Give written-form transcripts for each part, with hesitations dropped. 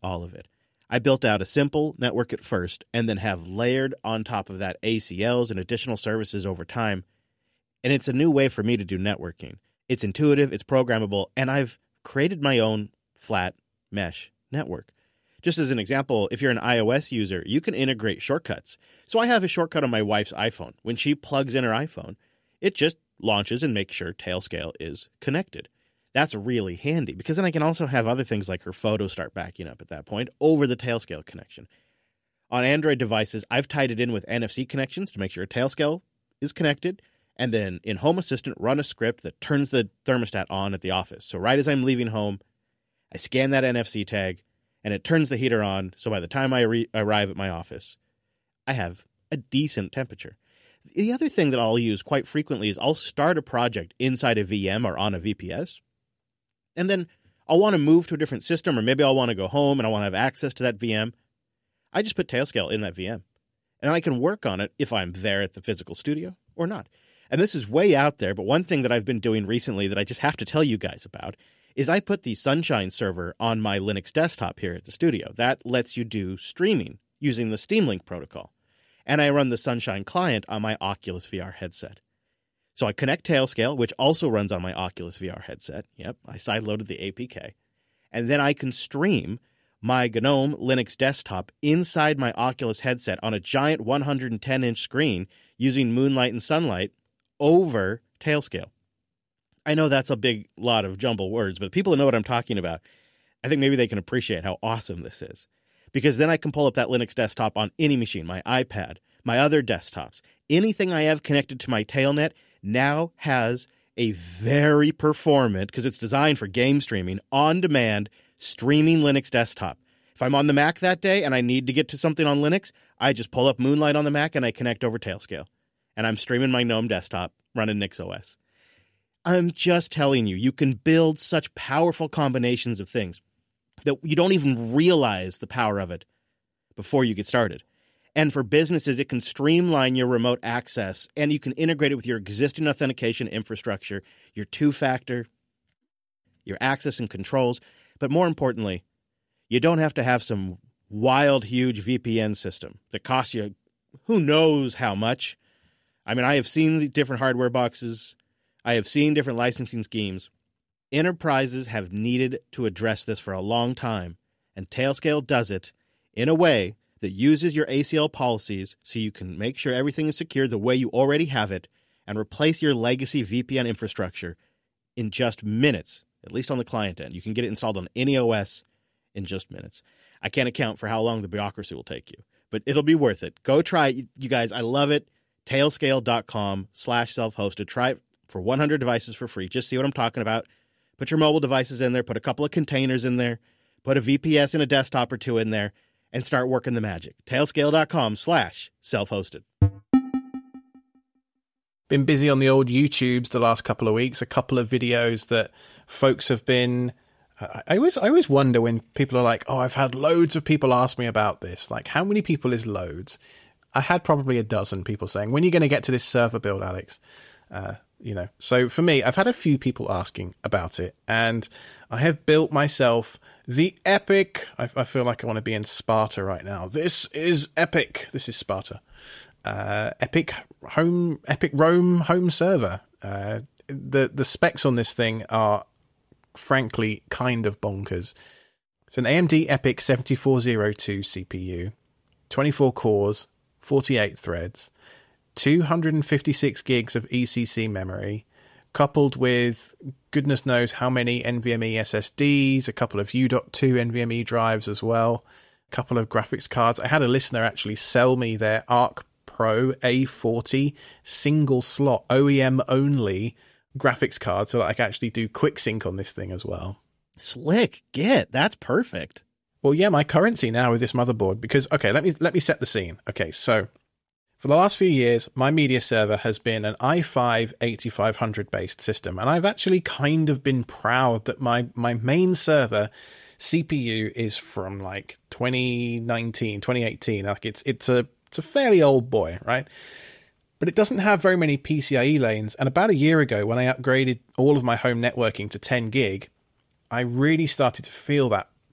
all of it. I built out a simple network at first and then have layered on top of that ACLs and additional services over time. And it's a new way for me to do networking. It's intuitive, it's programmable, and I've created my own flat mesh network. Just as an example, if you're an iOS user, you can integrate shortcuts. So I have a shortcut on my wife's iPhone. When she plugs in her iPhone, it just launches and makes sure Tailscale is connected. That's really handy because then I can also have other things like her photos start backing up at that point over the Tailscale connection. On Android devices, I've tied it in with NFC connections to make sure Tailscale is connected, and then in Home Assistant, run a script that turns the thermostat on at the office. So right as I'm leaving home, I scan that NFC tag, and it turns the heater on, so by the time I arrive at my office, I have a decent temperature. The other thing that I'll use quite frequently is I'll start a project inside a VM or on a VPS, and then I'll want to move to a different system, or maybe I'll want to go home and I want to have access to that VM. I just put Tailscale in that VM, and I can work on it if I'm there at the physical studio or not. And this is way out there, but one thing that I've been doing recently that I just have to tell you guys about is I put the Sunshine server on my Linux desktop here at the studio. That lets you do streaming using the Steam Link protocol. And I run the Sunshine client on my Oculus VR headset. So I connect Tailscale, which also runs on my Oculus VR headset. Yep, I sideloaded the APK. And then I can stream my GNOME Linux desktop inside my Oculus headset on a giant 110-inch screen using Moonlight and Sunlight over Tailscale. I know that's a big lot of jumble words, but people who know what I'm talking about, I think maybe they can appreciate how awesome this is. Because then I can pull up that Linux desktop on any machine, my iPad, my other desktops. Anything I have connected to my Tailnet now has a very performant, because it's designed for game streaming, on-demand streaming Linux desktop. If I'm on the Mac that day and I need to get to something on Linux, I just pull up Moonlight on the Mac and I connect over Tailscale. And I'm streaming my GNOME desktop running NixOS. I'm just telling you, you can build such powerful combinations of things that you don't even realize the power of it before you get started. And for businesses, it can streamline your remote access, and you can integrate it with your existing authentication infrastructure, your two-factor, your access and controls. But more importantly, you don't have to have some wild, huge VPN system that costs you who knows how much. I mean, I have seen the different hardware boxes. I have seen different licensing schemes. Enterprises have needed to address this for a long time, and Tailscale does it in a way that uses your ACL policies so you can make sure everything is secure the way you already have it and replace your legacy VPN infrastructure in just minutes, at least on the client end. You can get it installed on any OS in just minutes. I can't account for how long the bureaucracy will take you, but it'll be worth it. Go try it, you guys. I love it. Tailscale.com/self-hosted. Try it for 100 devices for free. Just see what I'm talking about. Put your mobile devices in there. Put a couple of containers in there. Put a VPS and a desktop or two in there. And start working the magic. Tailscale.com/self-hosted. Been busy on the old YouTubes the last couple of weeks. A couple of videos that folks have been... I always wonder when people are like, oh, I've had loads of people ask me about this. Like, how many people is loads? I had probably a dozen people saying, when are you going to get to this server build, Alex? So for me, I've had a few people asking about it, and I have built myself the epic. I feel like I want to be in Sparta right now. This is epic. This is Sparta. Epic Rome home server. The specs on this thing are frankly kind of bonkers. It's an AMD EPYC 7402 CPU, 24 cores, 48 threads, 256 gigs of ECC memory, coupled with goodness knows how many NVMe SSDs, a couple of U.2 NVMe drives as well, a couple of graphics cards. I had a listener actually sell me their Arc Pro A40 single slot OEM only graphics card so that I can actually do QuickSync on this thing as well. Slick. That's perfect. Well, yeah, my currency now with this motherboard, because, okay, let me set the scene. Okay, so for the last few years, my media server has been an i5 8500 based system, and I've actually kind of been proud that my main server CPU is from like 2019, 2018. Like it's a fairly old boy, right? But it doesn't have very many PCIe lanes. And about a year ago, when I upgraded all of my home networking to 10 gig, I really started to feel that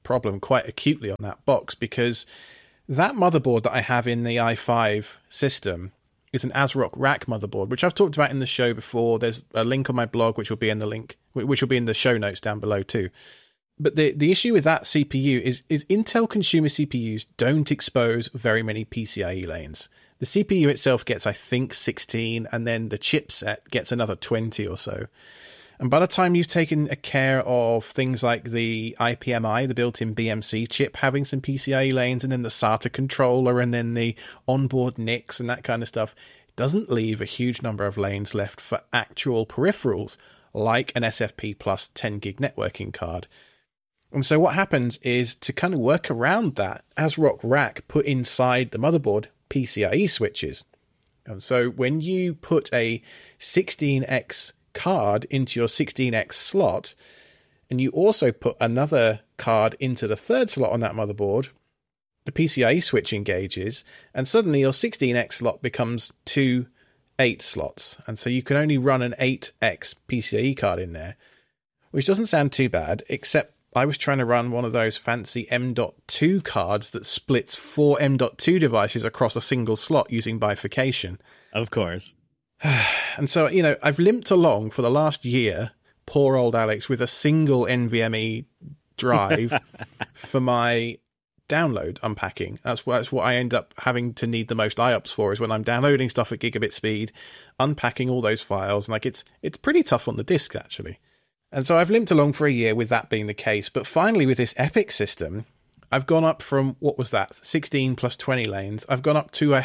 problem quite acutely on that box, because that motherboard that I have in the i5 system is an ASRock rack motherboard, which I've talked about in the show before. There's a link on my blog, which will be in the show notes down below too. But the issue with that CPU is Intel consumer CPUs don't expose very many PCIe lanes. The CPU itself gets, I think, 16, and then the chipset gets another 20 or so. And by the time you've taken care of things like the IPMI, the built-in BMC chip, having some PCIe lanes, and then the SATA controller, and then the onboard NICs and that kind of stuff, it doesn't leave a huge number of lanes left for actual peripherals, like an SFP plus 10 gig networking card. And so what happens is, to kind of work around that, ASRock Rack put inside the motherboard PCIe switches. And so when you put a 16X card into your 16X slot, and you also put another card into the third slot on that motherboard, the PCIe switch engages, and suddenly your 16X slot becomes 2 8 slots. And so you can only run an 8X PCIe card in there, which doesn't sound too bad, except I was trying to run one of those fancy M.2 cards that splits 4 M.2 devices across a single slot using bifurcation. Of course. And so, I've limped along for the last year, poor old Alex, with a single NVMe drive for my download unpacking. That's what I end up having to need the most IOPS for, is when I'm downloading stuff at gigabit speed, unpacking all those files. And it's pretty tough on the disk, actually. And so I've limped along for a year with that being the case. But finally, with this EPYC system, I've gone up from, 16 plus 20 lanes. I've gone up to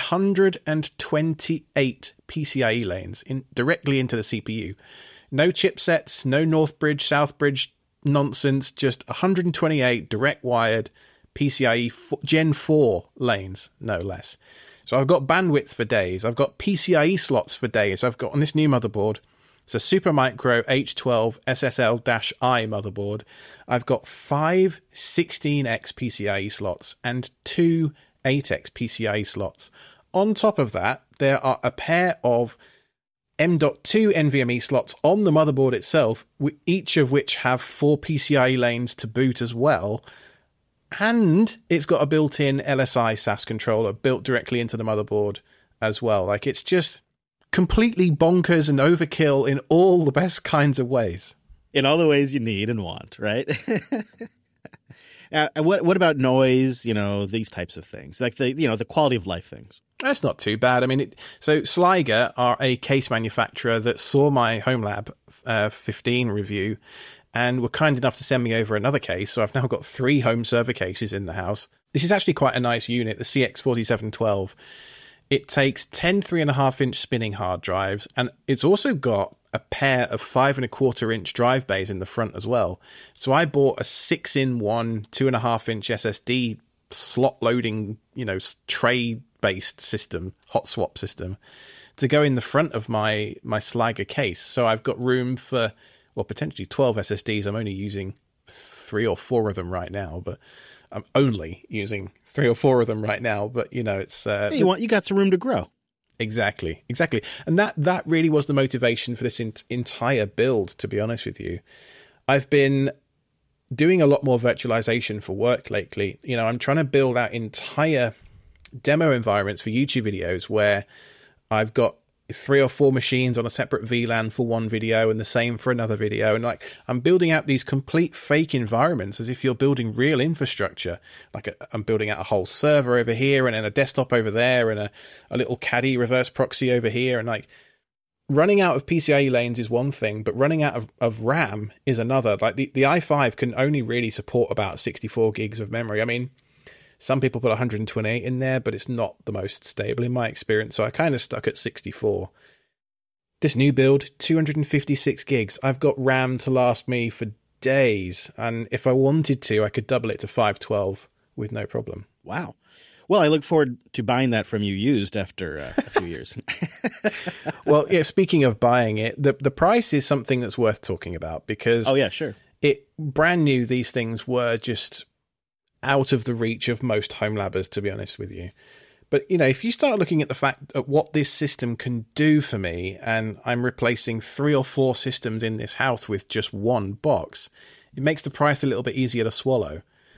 128 PCIe lanes directly into the CPU. No chipsets, no Northbridge, Southbridge nonsense, just 128 direct wired PCIe Gen 4 lanes, no less. So I've got bandwidth for days. I've got PCIe slots for days. I've got on this new motherboard, it's a Supermicro H12 SSL-I motherboard. I've got 5 16X PCIe slots and 2 8X PCIe slots. On top of that, there are a pair of M.2 NVMe slots on the motherboard itself, each of which have 4 PCIe lanes to boot as well. And it's got a built-in LSI SAS controller built directly into the motherboard as well. It's just completely bonkers and overkill in all the best kinds of ways. In all the ways you need and want, right? What about noise, these types of things, like the quality of life things? That's not too bad. So Sliger are a case manufacturer that saw my HomeLab 15 review and were kind enough to send me over another case. So I've now got 3 home server cases in the house. This is actually quite a nice unit, the CX4712. It takes 10 3.5-inch spinning hard drives, and it's also got a pair of 5.25-inch drive bays in the front as well. So I bought a 6-in-1 2.5-inch SSD slot loading, tray-based system, hot swap system, to go in the front of my Sliger case. So I've got room for, potentially 12 SSDs. I'm only using 3 or 4 of them right now, but I'm only using 3 or 4 of them right now. But it's you got some room to grow. Exactly. And that really was the motivation for this entire build, to be honest with you. I've been doing a lot more virtualization for work lately. I'm trying to build out entire demo environments for YouTube videos where I've got 3 or 4 machines on a separate VLAN for one video and the same for another video. And I'm building out these complete fake environments as if you're building real infrastructure. I'm building out a whole server over here and then a desktop over there and a little caddy reverse proxy over here. And running out of PCIe lanes is one thing, but running out of RAM is another. The i5 can only really support about 64 gigs of memory. Some people put 128 in there, but it's not the most stable in my experience, so I kind of stuck at 64. This new build, 256 gigs. I've got RAM to last me for days, and if I wanted to, I could double it to 512 with no problem. Wow. Well, I look forward to buying that from you used after a few years. Well, yeah, speaking of buying it, the price is something that's worth talking about because... Oh, yeah, sure. Brand new, these things were just out of the reach of most home labbers, to be honest with you. But, if you start looking at the fact at what this system can do for me, and I'm replacing 3 or 4 systems in this house with just one box, it makes the price a little bit easier to swallow.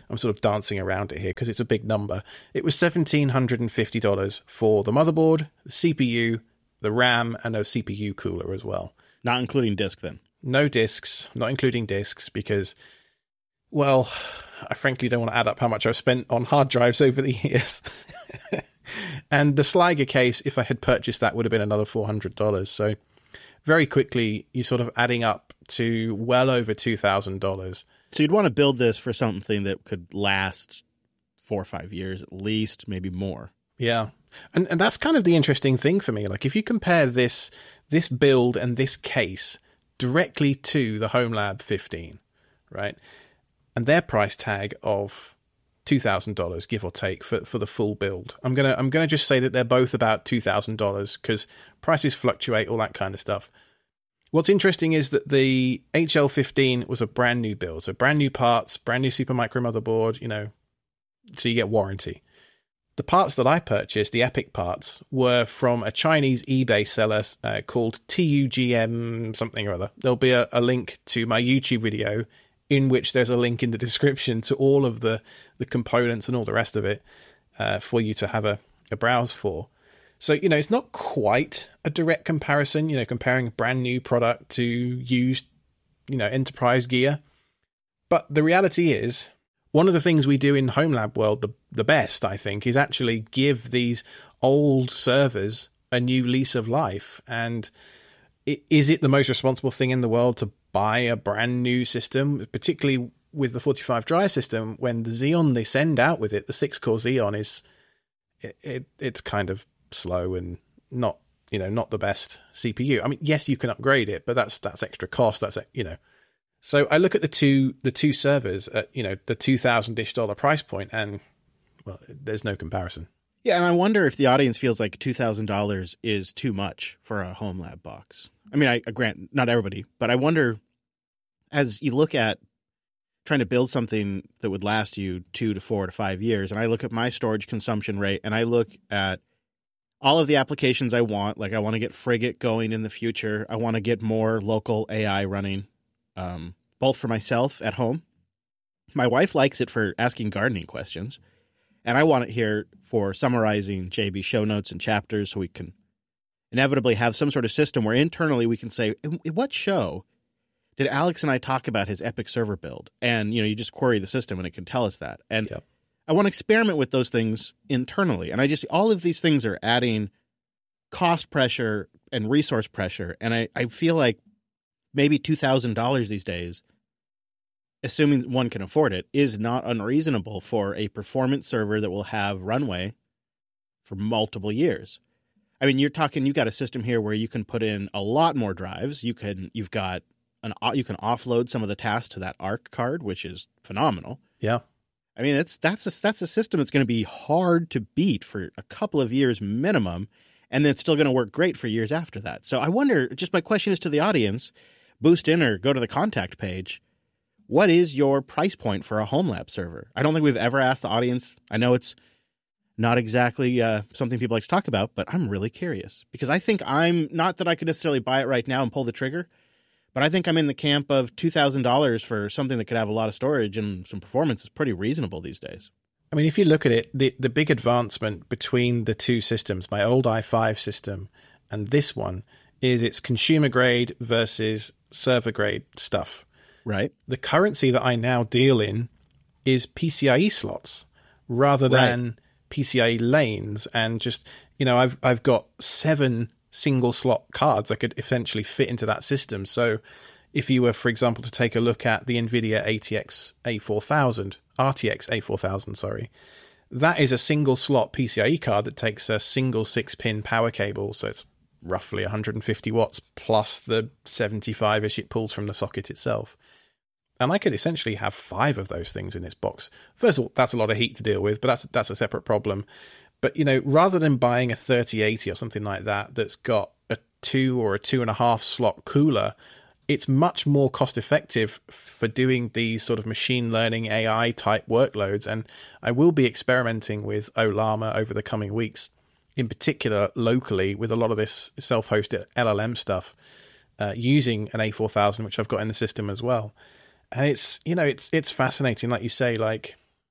I'm sort of dancing around it here because it's a big number. It was $1,750 for the motherboard, the CPU, the RAM, and a CPU cooler as well. Not including disk, then? No discs, not including discs, because, well, I frankly don't want to add up how much I've spent on hard drives over the years. And the Sliger case, if I had purchased that, would have been another $400. So very quickly, you're sort of adding up to well over $2,000. So you'd want to build this for something that could last 4 or 5 years at least, maybe more. Yeah. And that's kind of the interesting thing for me. Like, if you compare this build and this case directly to the HomeLab 15, right? And their price tag of $2,000, give or take, for the full build. I'm gonna just say that they're both about $2,000 because prices fluctuate, all that kind of stuff. What's interesting is that the HL15 was a brand new build, so brand new parts, brand new Supermicro motherboard, so you get warranty. The parts that I purchased, the Epic parts, were from a Chinese eBay seller called TUGM something or other. There'll be a link to my YouTube video in which there's a link in the description to all of the components and all the rest of it for you to have a browse for. So, it's not quite a direct comparison, comparing a brand new product to used, enterprise gear. But the reality is, one of the things we do in HomeLab world, the best, I think, is actually give these old servers a new lease of life. And is it the most responsible thing in the world to buy a brand new system, particularly with the 45 Dry system, when the Xeon they send out with it, the 6-core Xeon, it's kind of slow and not the best CPU. I mean, yes, you can upgrade it, but that's extra cost. So I look at the two servers at the $2,000-ish price point, and well, there's no comparison. Yeah, and I wonder if the audience feels like $2,000 is too much for a HomeLab box. I mean, I grant not everybody, but I wonder, as you look at trying to build something that would last you 2 to 4 to 5 years, and I look at my storage consumption rate, and I look at all of the applications I want, like I want to get Frigate going in the future. I want to get more local AI running, both for myself at home. My wife likes it for asking gardening questions, and I want it here for summarizing JB show notes and chapters so we can inevitably have some sort of system where internally we can say, in what show did Alex and I talk about his Epic server build? And, you just query the system and it can tell us that. And yep. I want to experiment with those things internally. And all of these things are adding cost pressure and resource pressure. And I feel like maybe $2,000 these days, assuming one can afford it, is not unreasonable for a performance server that will have runway for multiple years. I mean, you've got a system here where you can put in a lot more drives. You can offload some of the tasks to that ARC card, which is phenomenal. Yeah. I mean, that's a system that's going to be hard to beat for a couple of years minimum, and then it's still going to work great for years after that. So I wonder, just my question is to the audience, boost in or go to the contact page, what is your price point for a HomeLab server? I don't think we've ever asked the audience. I know it's not exactly something people like to talk about, but I'm really curious because I think not that I could necessarily buy it right now and pull the trigger, but I think I'm in the camp of $2,000 for something that could have a lot of storage and some performance is pretty reasonable these days. I mean, if you look at it, the big advancement between the two systems, my old i5 system and this one, is its consumer grade versus server grade stuff. Right. The currency that I now deal in is PCIe slots rather than PCIe lanes, and just I've got 7 single slot cards I could essentially fit into that system. So if you were, for example, to take a look at the NVIDIA RTX A4000, sorry, that is a single slot PCIe card that takes a single 6-pin power cable. So it's roughly 150 watts plus the 75-ish it pulls from the socket itself. And I could essentially have 5 of those things in this box. First of all, that's a lot of heat to deal with, but that's a separate problem. But, rather than buying a 3080 or something like that that's got a 2 or a 2.5 slot cooler, it's much more cost effective for doing these sort of machine learning AI type workloads. And I will be experimenting with Ollama over the coming weeks, in particular locally with a lot of this self-hosted LLM stuff, using an A4000, which I've got in the system as well. And it's fascinating, like you say, like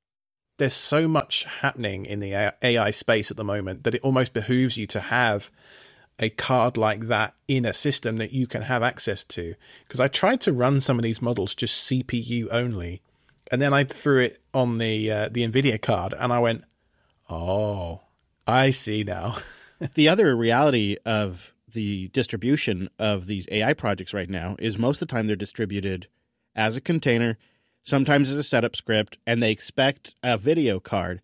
there's so much happening in the AI space at the moment that it almost behooves you to have a card like that in a system that you can have access to. Because I tried to run some of these models just CPU only, and then I threw it on the NVIDIA card, and I went, oh, I see now. The other reality of the distribution of these AI projects right now is most of the time they're distributed as a container, sometimes as a setup script, and they expect a video card.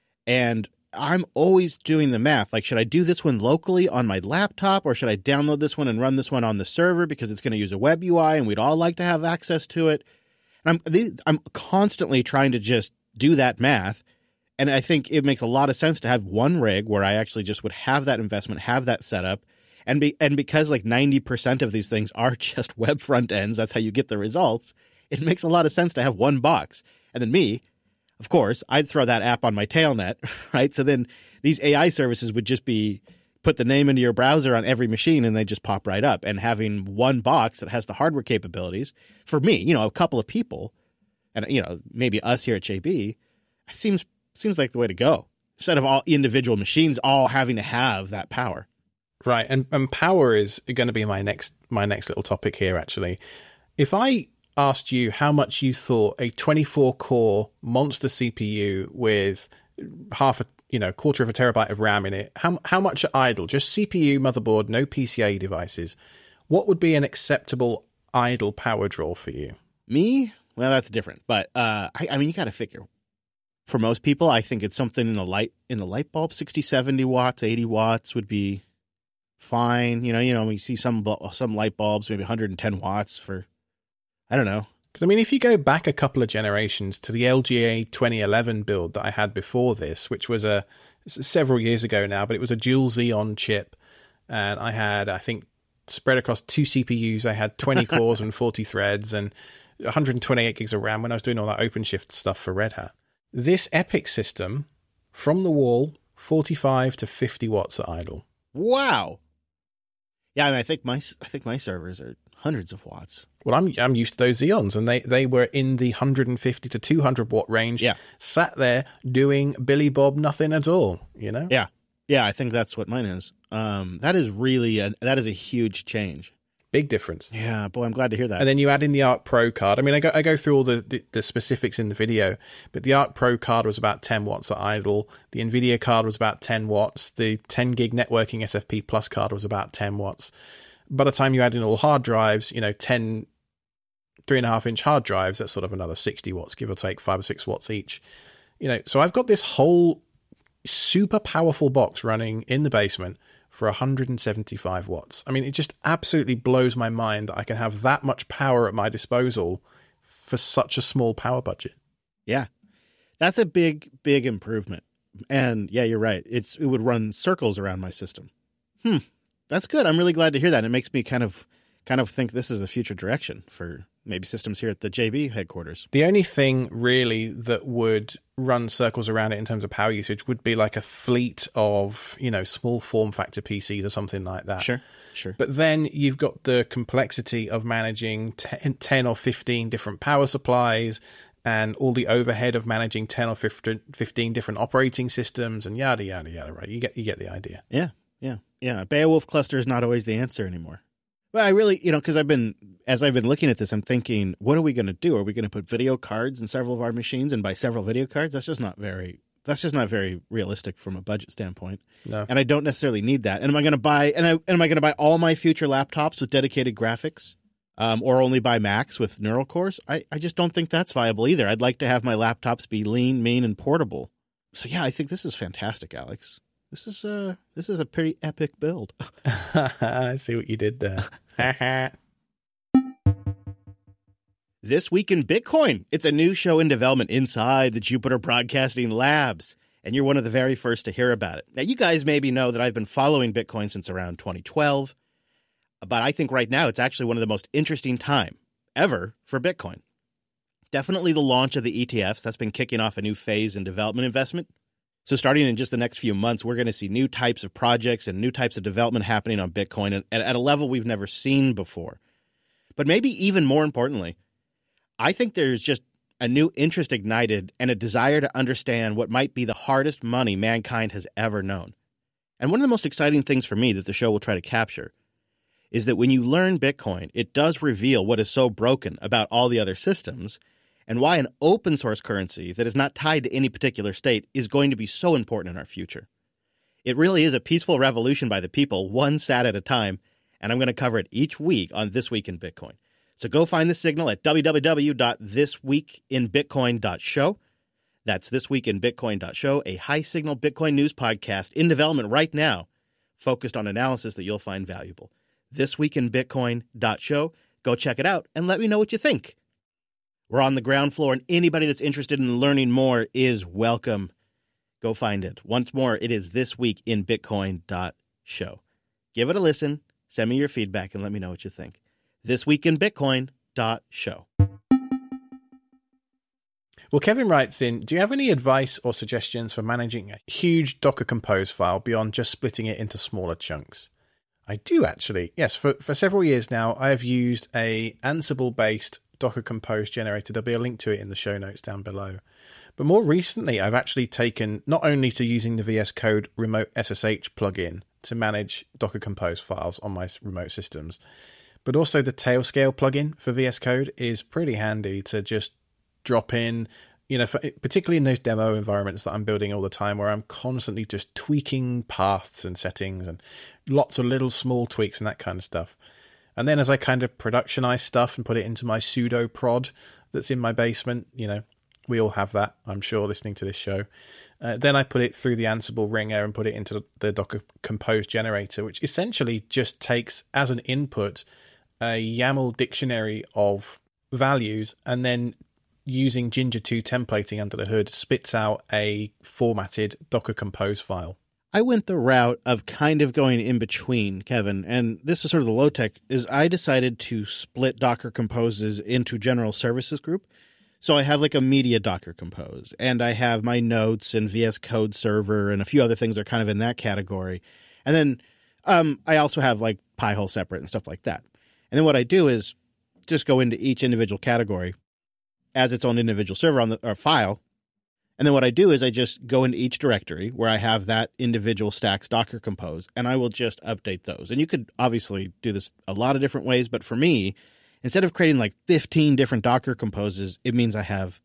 And I'm always doing the math. Like, should I do this one locally on my laptop, or should I download this one and run this one on the server because it's going to use a web UI and we'd all like to have access to it? And I'm constantly trying to just do that math. And I think it makes a lot of sense to have one rig where I actually just would have that investment, have that setup. And because like 90% of these things are just web front ends, that's how you get the results. It makes a lot of sense to have one box. And then me, of course, I'd throw that app on my tailnet, right? So then these AI services would just be put the name into your browser on every machine and they just pop right up. And having one box that has the hardware capabilities for me, a couple of people, and maybe us here at JB, seems like the way to go. Instead of all individual machines all having to have that power. Right, and power is going to be my next little topic here, actually. If I asked you how much you thought a 24-core monster CPU with quarter of a terabyte of RAM in it, how much at idle, just CPU, motherboard, no PCIe devices, what would be an acceptable idle power draw for you? Me? Well, that's different. But I mean, you got to figure. For most people, I think it's something in the light bulb, 60, 70 watts, 80 watts would be fine. We see some light bulbs, maybe 110 watts for, I don't know. Because, I mean, if you go back a couple of generations to the LGA 2011 build that I had before this, which was several years ago now, but it was a dual Xeon chip. And I had, I think, spread across 2 CPUs, I had 20 cores and 40 threads and 128 gigs of RAM when I was doing all that OpenShift stuff for Red Hat. This EPYC system, from the wall, 45 to 50 watts at idle. Wow. Yeah, I mean, I think my servers are hundreds of watts. Well, I'm used to those Xeons, and they were in the 150 to 200 watt range. Yeah. Sat there doing Billy Bob nothing at all. Yeah, I think that's what mine is. That is a huge change. Big difference. Yeah, boy, I'm glad to hear that. And then you add in the Arc Pro card. I mean, I go through all the specifics in the video, but the Arc Pro card was about 10 watts at idle. The NVIDIA card was about 10 watts. The 10 gig networking SFP Plus card was about 10 watts. By the time you add in all hard drives, 10 3.5-inch hard drives, that's sort of another 60 watts, give or take 5 or 6 watts each. So I've got this whole super powerful box running in the basement for 175 watts. I mean, it just absolutely blows my mind that I can have that much power at my disposal for such a small power budget. Yeah, that's a big, big improvement. And yeah, you're right. It would run circles around my system. That's good. I'm really glad to hear that. It makes me kind of think this is a future direction for maybe systems here at the JB headquarters. The only thing really that would run circles around it in terms of power usage would be like a fleet of, small form factor PCs or something like that. Sure. But then you've got the complexity of managing 10 or 15 different power supplies and all the overhead of managing 10 or 15 different operating systems and yada, yada, yada, right? You get the idea. Yeah. Beowulf cluster is not always the answer anymore. Well, I really, because as I've been looking at this, I'm thinking, what are we going to do? Are we going to put video cards in several of our machines and buy several video cards? That's just not very realistic from a budget standpoint. No. And I don't necessarily need that. And am I going to buy all my future laptops with dedicated graphics, or only buy Macs with neural cores? I just don't think that's viable either. I'd like to have my laptops be lean, mean, and portable. So yeah, I think this is fantastic, Alex. This is a pretty epic build. I see what you did there. This Week in Bitcoin. It's a new show in development inside the Jupiter Broadcasting Labs, and you're one of the very first to hear about it. Now, you guys maybe know that I've been following Bitcoin since around 2012, but I think right now it's actually one of the most interesting time ever for Bitcoin. Definitely the launch of the ETFs. That's been kicking off a new phase in development investment. So starting in just the next few months, we're going to see new types of projects and new types of development happening on Bitcoin at a level we've never seen before. But maybe even more importantly, I think there's just a new interest ignited, and a desire to understand what might be the hardest money mankind has ever known. And one of the most exciting things for me that the show will try to capture is that when you learn Bitcoin, it does reveal what is so broken about all the other systems and why an open source currency that is not tied to any particular state is going to be so important in our future. It really is a peaceful revolution by the people, one sat at a time, and I'm going to cover it each week on This Week in Bitcoin. So go find the signal at www.thisweekinbitcoin.show. That's thisweekinbitcoin.show, a high-signal Bitcoin news podcast in development right now, focused on analysis that you'll find valuable. Thisweekinbitcoin.show. Go check it out and let me know what you think. We're on the ground floor, and anybody that's interested in learning more is welcome. Go find it. Once more, it is thisweekinbitcoin.show. Give it a listen, send me your feedback, and let me know what you think. Thisweekinbitcoin.show. Well, Kevin writes in, do you have any advice or suggestions for managing a huge Docker Compose file beyond just splitting it into smaller chunks? I do, actually. Yes, for several years now, I have used a Ansible-based Docker Compose generator. There'll be a link to it in the show notes down below. But more recently, I've actually taken not only to using the VS Code remote SSH plugin to manage Docker Compose files on my remote systems, but also the Tailscale plugin for VS Code is pretty handy to just drop in, particularly in those demo environments that I'm building all the time, where I'm constantly just tweaking paths and settings and lots of little small tweaks and that kind of stuff. And then as I kind of productionize stuff and put it into my pseudo prod that's in my basement, we all have that, I'm sure, listening to this show. Then I put it through the Ansible wringer and put it into the Docker Compose generator, which essentially just takes as an input a YAML dictionary of values, and then using Jinja 2 templating under the hood spits out a formatted Docker Compose file. I went the route of kind of going in between, Kevin, and this is sort of the low tech, is I decided to split Docker Composes into general services group. So I have like a media Docker Compose, and I have my notes and VS Code server and a few other things that are kind of in that category. And then I also have like Pi-hole separate and stuff like that. And then what I do is just go into each individual category as its own individual server on or file. And then what I do is I just go into each directory where I have that individual stack's Docker Compose, and I will just update those. And you could obviously do this a lot of different ways, but for me, instead of creating like 15 different Docker Composes, it means I have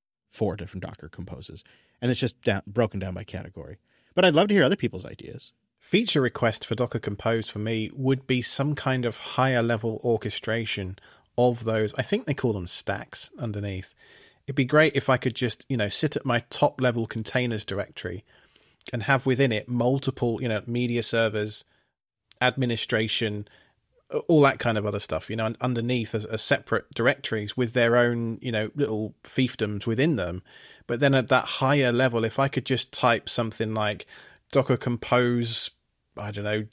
4 different Docker Composes. And it's just broken down by category. But I'd love to hear other people's ideas. Feature request for Docker Compose for me would be some kind of higher level orchestration of those. I think they call them stacks underneath. It'd be great if I could just, sit at my top level containers directory and have within it multiple, media servers, administration, all that kind of other stuff, and underneath as separate directories with their own, little fiefdoms within them. But then at that higher level, if I could just type something like Docker Compose, I don't know,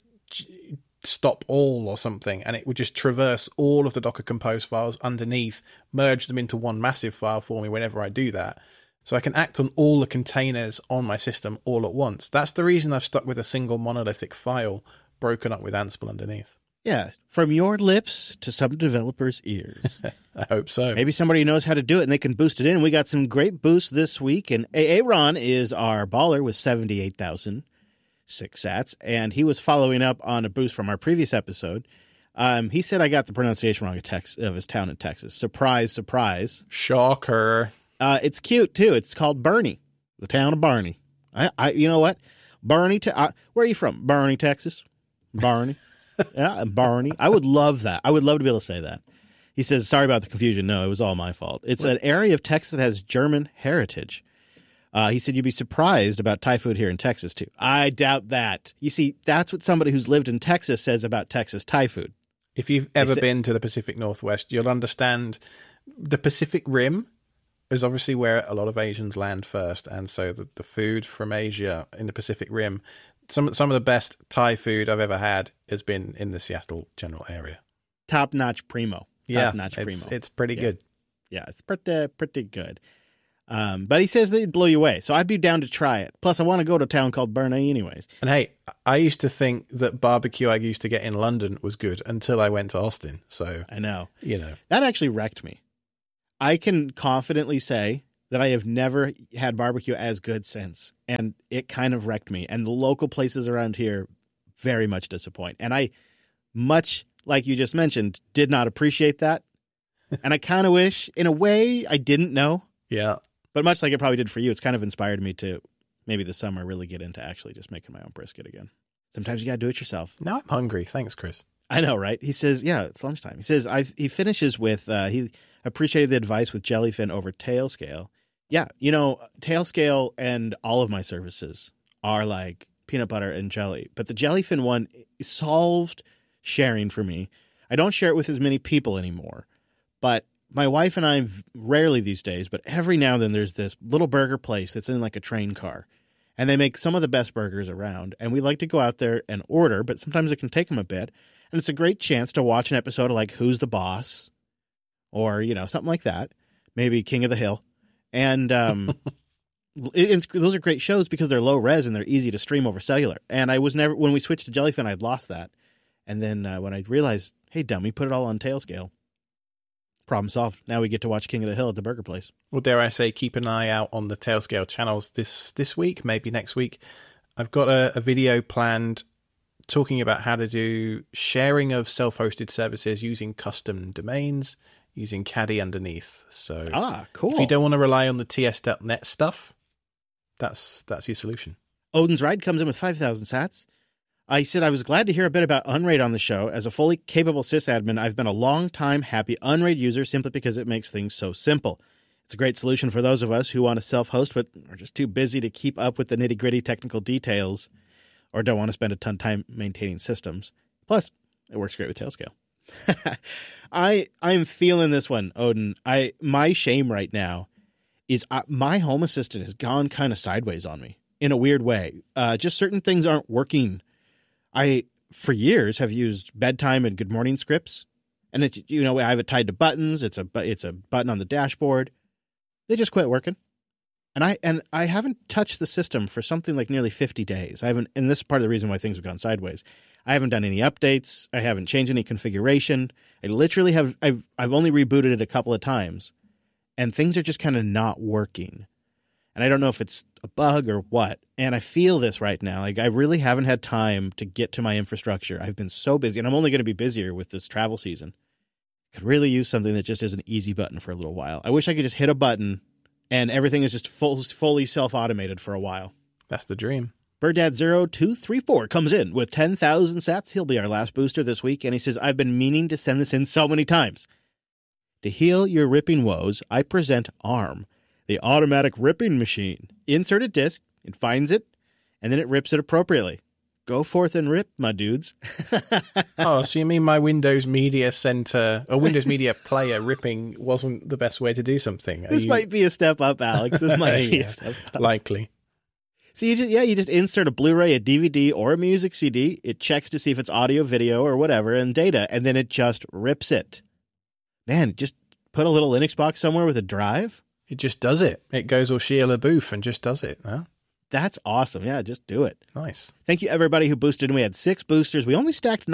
stop all or something, and it would just traverse all of the Docker Compose files underneath, merge them into one massive file for me whenever I do that. So I can act on all the containers on my system all at once. That's the reason I've stuck with a single monolithic file broken up with Ansible underneath. Yeah, from your lips to some developers' ears. I hope so. Maybe somebody knows how to do it and they can boost it in. We got some great boosts this week, and Aaron is our baller with 78,006 sats, and he was following up on a boost from our previous episode. He said I got the pronunciation wrong of his town in Texas. Surprise, surprise. Shocker. It's cute, too. It's called Bernie, the town of Barney. You know what? Bernie, where are you from? Bernie, Texas? Barney. Yeah, Barney. I would love that. I would love to be able to say that. He says, sorry about the confusion. No, it was all my fault. It's an area of Texas that has German heritage. He said you'd be surprised about Thai food here in Texas, too. I doubt that. You see, that's what somebody who's lived in Texas says about Texas Thai food. If you've ever been to the Pacific Northwest, you'll understand the Pacific Rim is obviously where a lot of Asians land first. And so the food from Asia in the Pacific Rim, some of the best Thai food I've ever had has been in the Seattle general area. Top-notch primo. Top-notch primo. It's pretty good. Yeah, it's pretty good. But he says they'd blow you away, so I'd be down to try it. Plus, I want to go to a town called Burnley anyways. And hey, I used to think that barbecue I used to get in London was good until I went to Austin. So I know. That actually wrecked me. I can confidently say that I have never had barbecue as good since, and it kind of wrecked me. And the local places around here very much disappoint. And I, much like you just mentioned, did not appreciate that. And I kind of wish, in a way, I didn't know. Yeah. But much like it probably did for you, it's kind of inspired me to maybe this summer really get into actually just making my own brisket again. Sometimes you got to do it yourself. Now I'm hungry. Thanks, Chris. I know, right? He says, yeah, it's lunchtime. He says, he finishes with, he appreciated the advice with jellyfin over Tailscale. Yeah, Tailscale and all of my services are like peanut butter and jelly. But the jellyfin one solved sharing for me. I don't share it with as many people anymore. But my wife and I, rarely these days, but every now and then there's this little burger place that's in like a train car. And they make some of the best burgers around. And we like to go out there and order, but sometimes it can take them a bit. And it's a great chance to watch an episode of like Who's the Boss? Or, something like that. Maybe King of the Hill. And those are great shows because they're low res and they're easy to stream over cellular. And I was never, when we switched to Jellyfin, I'd lost that. And then when I realized, hey, dummy, put it all on Tailscale. Problem solved. Now we get to watch King of the Hill at the burger place. Well, dare I say, keep an eye out on the Tailscale channels this week, maybe next week. I've got a video planned talking about how to do sharing of self-hosted services using custom domains, using Caddy underneath. So, cool. If you don't want to rely on the ts.net stuff, that's your solution. Odin's Ride comes in with 5,000 sats. I said I was glad to hear a bit about Unraid on the show. As a fully capable sysadmin, I've been a long-time happy Unraid user simply because it makes things so simple. It's a great solution for those of us who want to self-host but are just too busy to keep up with the nitty-gritty technical details or don't want to spend a ton of time maintaining systems. Plus, it works great with Tailscale. I'm feeling this one, Odin. My shame right now is my Home Assistant has gone kind of sideways on me in a weird way. Just certain things aren't working. I, for years, have used bedtime and good morning scripts, and I have it tied to buttons. It's a button on the dashboard. They just quit working, and I haven't touched the system for something like nearly 50 days. I haven't, and this is part of the reason why things have gone sideways. I haven't done any updates. I haven't changed any configuration. I literally have. I've only rebooted it a couple of times, and things are just kind of not working. And I don't know if it's a bug or what. And I feel this right now. Like, I really haven't had time to get to my infrastructure. I've been so busy, and I'm only going to be busier with this travel season. Could really use something that just is an easy button for a little while. I wish I could just hit a button and everything is just fully self-automated for a while. That's the dream. BirdDad0234 comes in with 10,000 sats. He'll be our last booster this week, and he says, I've been meaning to send this in so many times. To heal your ripping woes, I present ARM, the automatic ripping machine. Insert a disc, it finds it, and then it rips it appropriately. Go forth and rip, my dudes. Oh, so you mean my Windows Media Center or Windows Media Player ripping wasn't the best way to do something? This might be a step up, Alex. This might be a step up. Likely. So you just insert a Blu-ray, a DVD, or a music CD. It checks to see if it's audio, video, or whatever, and data, and then it just rips it. Man, just put a little Linux box somewhere with a drive. It just does it. It goes all Shia LaBeouf and just does it. Huh? That's awesome. Yeah, just do it. Nice. Thank you, everybody who boosted. We had 6 boosters. We only stacked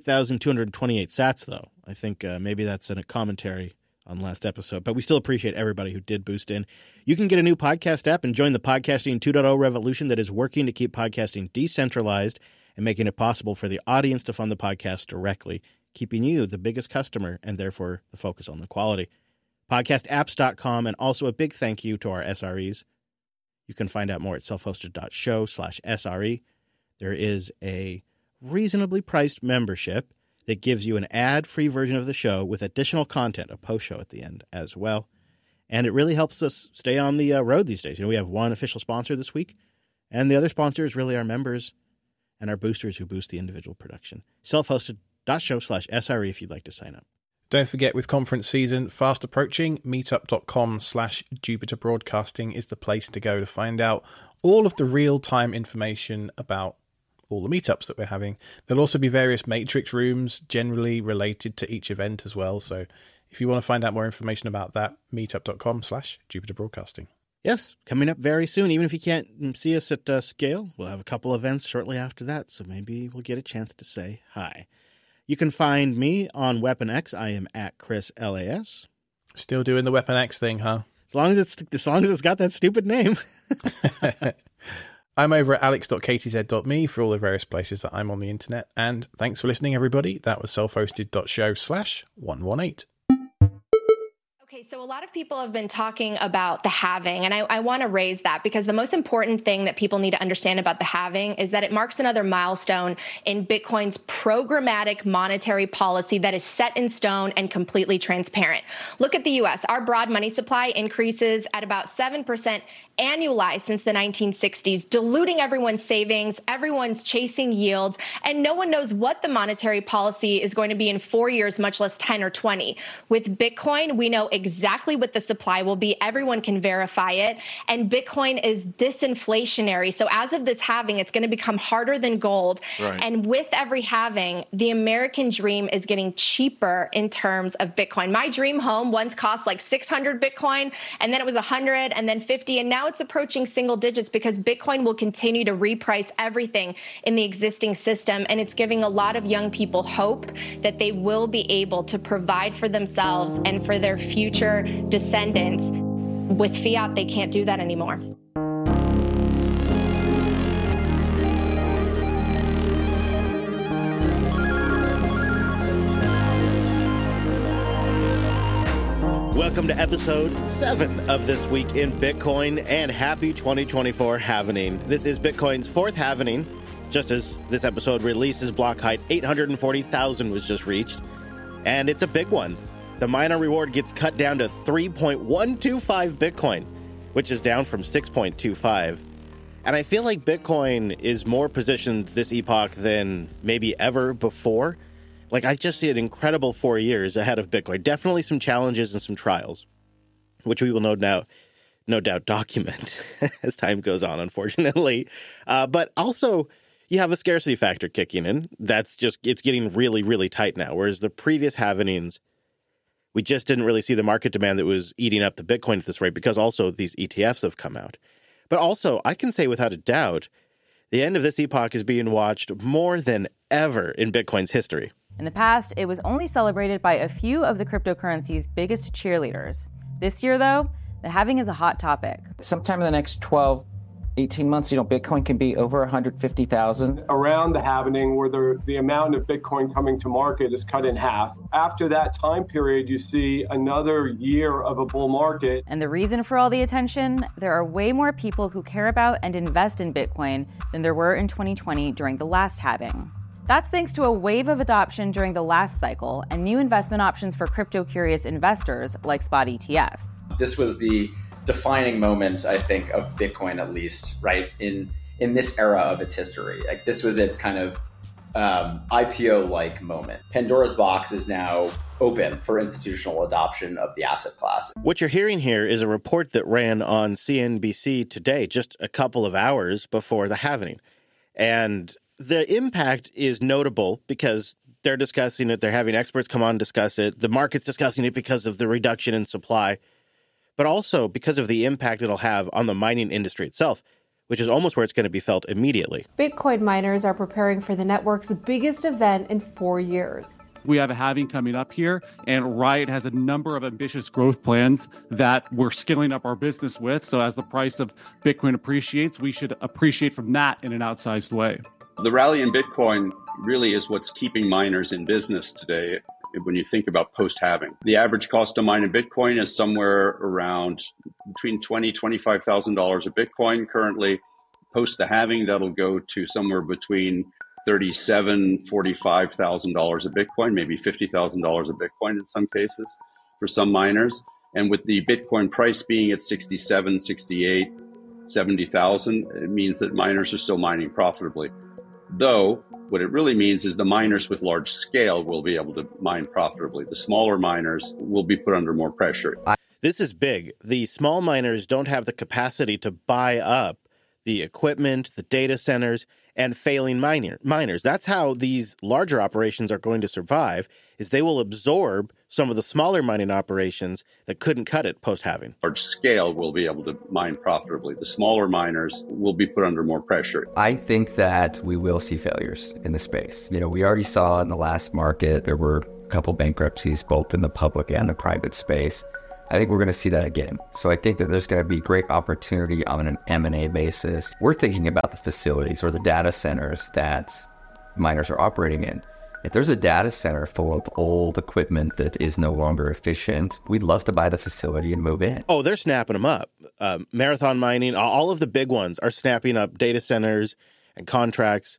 98,228 sats, though. I think maybe that's in a commentary on last episode, but we still appreciate everybody who did boost in. You can get a new podcast app and join the Podcasting 2.0 revolution that is working to keep podcasting decentralized and making it possible for the audience to fund the podcast directly, keeping you the biggest customer and therefore the focus on the quality. Podcastapps.com, and also a big thank you to our SREs. You can find out more at selfhosted.show/SRE. There is a reasonably priced membership that gives you an ad-free version of the show with additional content, a post-show at the end as well. And it really helps us stay on the road these days. We have one official sponsor this week, and the other sponsor is really our members and our boosters who boost the individual production. Selfhosted.show/SRE if you'd like to sign up. Don't forget, with conference season fast approaching, meetup.com/Jupiter Broadcasting is the place to go to find out all of the real-time information about all the meetups that we're having. There'll also be various matrix rooms generally related to each event as well. So if you want to find out more information about that, meetup.com/Jupiter Broadcasting. Yes, coming up very soon. Even if you can't see us at scale, we'll have a couple events shortly after that. So maybe we'll get a chance to say hi. You can find me on Weapon X. I am at Chris LAS. Still doing the Weapon X thing, huh? As long as it's got that stupid name. I'm over at alex.kaytz.me for all the various places that I'm on the internet. And thanks for listening, everybody. That was selfhosted.show/118. Okay, so a lot of people have been talking about the halving, and I want to raise that because the most important thing that people need to understand about the halving is that it marks another milestone in Bitcoin's programmatic monetary policy that is set in stone and completely transparent. Look at the U.S. Our broad money supply increases at about 7% annualized since the 1960s, diluting everyone's savings, everyone's chasing yields, and no one knows what the monetary policy is going to be in 4 years, much less 10 or 20. With Bitcoin, we know exactly what the supply will be. Everyone can verify it, and Bitcoin is disinflationary. So as of this halving, it's going to become harder than gold. Right. And with every halving, the American dream is getting cheaper in terms of Bitcoin. My dream home once cost like 600 Bitcoin, and then it was 100, and then 50, and now it's approaching single digits because Bitcoin will continue to reprice everything in the existing system. And it's giving a lot of young people hope that they will be able to provide for themselves and for their future descendants. With fiat, they can't do that anymore. Welcome to episode 7 of This Week in Bitcoin, and happy 2024 halvening. This is Bitcoin's 4th halvening. Just as this episode releases, block height 840,000 was just reached, and it's a big one. The miner reward gets cut down to 3.125 Bitcoin, which is down from 6.25. And I feel like Bitcoin is more positioned this epoch than maybe ever before. Like, I just see an incredible 4 years ahead of Bitcoin. Definitely some challenges and some trials, which we will no doubt document as time goes on, unfortunately. But also, you have a scarcity factor kicking in. It's getting really, really tight now. Whereas the previous halvenings, we just didn't really see the market demand that was eating up the Bitcoin at this rate because also these ETFs have come out. But also, I can say without a doubt, the end of this epoch is being watched more than ever in Bitcoin's history. In the past, it was only celebrated by a few of the cryptocurrency's biggest cheerleaders. This year, though, the halving is a hot topic. Sometime in the next 12, 18 months, Bitcoin can be over 150,000. Around the halvening, where the amount of Bitcoin coming to market is cut in half. After that time period, you see another year of a bull market. And the reason for all the attention? There are way more people who care about and invest in Bitcoin than there were in 2020 during the last halving. That's thanks to a wave of adoption during the last cycle and new investment options for crypto-curious investors like spot ETFs. This was the defining moment, I think, of Bitcoin, at least, right, in this era of its history. Like, this was its kind of IPO-like moment. Pandora's box is now open for institutional adoption of the asset class. What you're hearing here is a report that ran on CNBC today, just a couple of hours before the halvening. And the impact is notable because they're discussing it. They're having experts come on and discuss it. The market's discussing it because of the reduction in supply, but also because of the impact it'll have on the mining industry itself, which is almost where it's going to be felt immediately. Bitcoin miners are preparing for the network's biggest event in 4 years. We have a halving coming up here, and Riot has a number of ambitious growth plans that we're scaling up our business with. So as the price of Bitcoin appreciates, we should appreciate from that in an outsized way. The rally in Bitcoin really is what's keeping miners in business today when you think about post-halving. The average cost to mine in Bitcoin is somewhere around between $20,000 to $25,000 a Bitcoin currently. Post the halving, that'll go to somewhere between $37,000 to $45,000 a Bitcoin, maybe $50,000 a Bitcoin in some cases for some miners. And with the Bitcoin price being at 67, 68, 70,000, it means that miners are still mining profitably. Though, what it really means is the miners with large scale will be able to mine profitably. The smaller miners will be put under more pressure. This is big. The small miners don't have the capacity to buy up the equipment, the data centers, and failing miners. That's how these larger operations are going to survive, is they will absorb some of the smaller mining operations that couldn't cut it post-halving. Large scale will be able to mine profitably. The smaller miners will be put under more pressure. I think that we will see failures in the space. We already saw in the last market, there were a couple bankruptcies, both in the public and the private space. I think we're going to see that again. So I think that there's going to be great opportunity on an M&A basis. We're thinking about the facilities or the data centers that miners are operating in. If there's a data center full of old equipment that is no longer efficient, we'd love to buy the facility and move in. Oh, they're snapping them up. Marathon Mining, all of the big ones are snapping up data centers and contracts.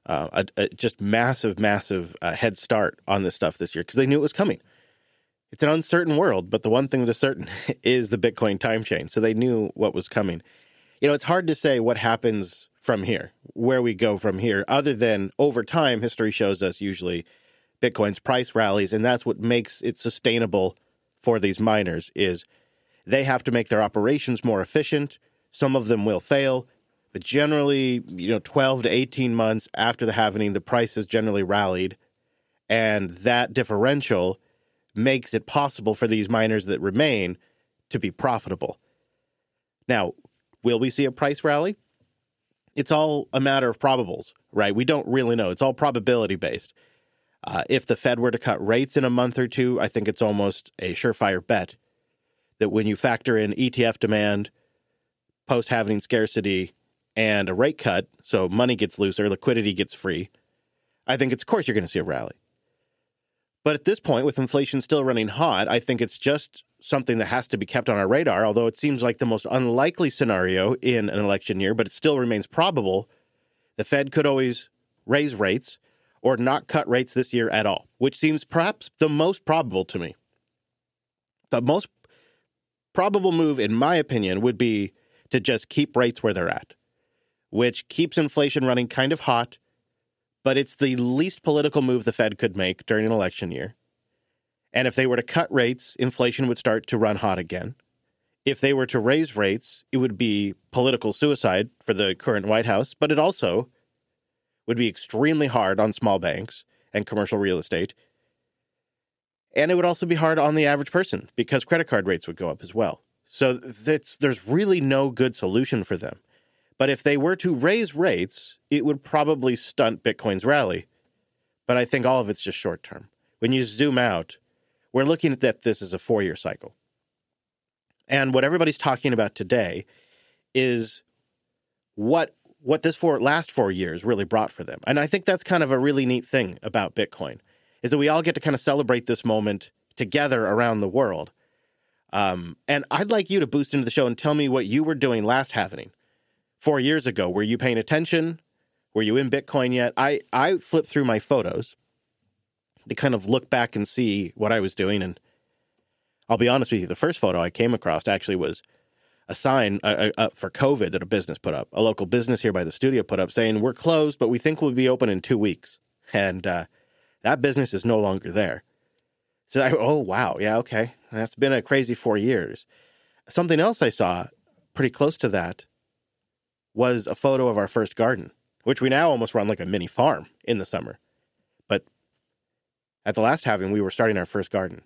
Just massive head start on this stuff this year because they knew it was coming. It's an uncertain world, but the one thing that's certain is the Bitcoin time chain. So they knew what was coming. It's hard to say what happens from here, where we go from here, other than over time, history shows us usually Bitcoin's price rallies, and that's what makes it sustainable for these miners is they have to make their operations more efficient. Some of them will fail, but generally, 12 to 18 months after the halving, the price has generally rallied, and that differential makes it possible for these miners that remain to be profitable. Now, will we see a price rally? It's all a matter of probables, right? We don't really know. It's all probability based. If the Fed were to cut rates in a month or two, I think it's almost a surefire bet that when you factor in ETF demand, post-halving scarcity, and a rate cut, so money gets looser, liquidity gets free, I think of course you're going to see a rally. But at this point, with inflation still running hot, I think it's just something that has to be kept on our radar, although it seems like the most unlikely scenario in an election year, but it still remains probable. The Fed could always raise rates or not cut rates this year at all, which seems perhaps the most probable to me. The most probable move, in my opinion, would be to just keep rates where they're at, which keeps inflation running kind of hot, but it's the least political move the Fed could make during an election year. And if they were to cut rates, inflation would start to run hot again. If they were to raise rates, it would be political suicide for the current White House, but it also would be extremely hard on small banks and commercial real estate. And it would also be hard on the average person because credit card rates would go up as well. So there's really no good solution for them. But if they were to raise rates, it would probably stunt Bitcoin's rally. But I think all of it's just short term. When you zoom out, we're looking at that this is a 4-year cycle. And what everybody's talking about today is what this last 4 years really brought for them. And I think that's kind of a really neat thing about Bitcoin, is that we all get to kind of celebrate this moment together around the world. And I'd like you to boost into the show and tell me what you were doing last halving. 4 years ago, were you paying attention? Were you in Bitcoin yet? I flipped through my photos to kind of look back and see what I was doing. And I'll be honest with you, the first photo I came across actually was a sign for COVID that a business put up. A local business here by the studio put up saying, we're closed, but we think we'll be open in 2 weeks. And that business is no longer there. So oh, wow. Yeah, okay. That's been a crazy 4 years. Something else I saw pretty close to that was a photo of our first garden, which we now almost run like a mini farm in the summer. But at the last halving, we were starting our first garden.